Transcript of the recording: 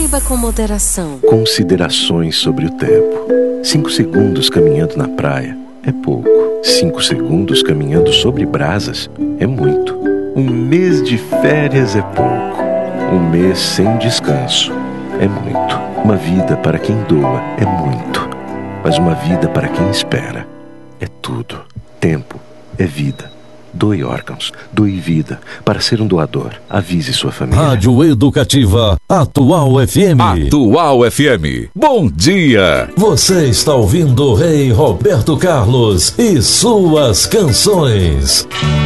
Beba com moderação. Considerações sobre o tempo. 5 segundos caminhando na praia é pouco. 5 segundos caminhando sobre brasas é muito. Um mês de férias é pouco. Um mês sem descanso é muito. Uma vida para quem doa é muito. Mas uma vida para quem espera é tudo. Tempo é vida. Doe órgãos, doe vida. Para ser um doador, avise sua família. Rádio Educativa Atual FM. Atual FM. Bom dia. Você está ouvindo o Rei Roberto Carlos e suas canções.